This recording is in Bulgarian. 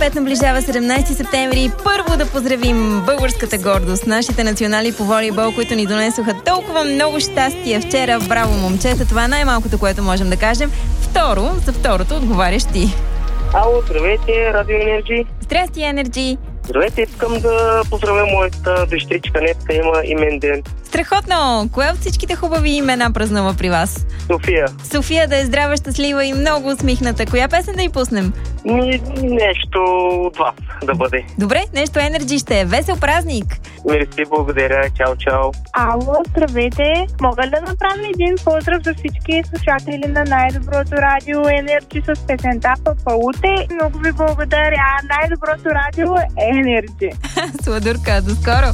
5 наближава 17 септември. Първо да поздравим българската гордост, нашите национали по волейбол, които ни донесоха толкова много щастие вчера. Браво, момчета, това е най-малкото, което можем да кажем. Второ, за второто отговаряш ти. Ало, здравейте, Радио Енерджи. Здрасти, Енерджи. Здравейте, искам да поздравя моята дъщеричка, днеска има имен ден. Страхотно! Кое от всичките хубави имена празнува при вас? София. София да е здрава, щастлива и много усмихната. Коя песен да й пуснем? Нещо от вас да бъде. Добре, нещо Енерджи ще е. Весел празник! Мерси, благодаря. Чао, чао. Ало, здравейте! Мога ли да направя един поздрав за всички слушатели на най-доброто радио Енерджи с песента Папауте? Много ви благодаря! Най-доброто радио Енерджи! Сладурка, до скоро!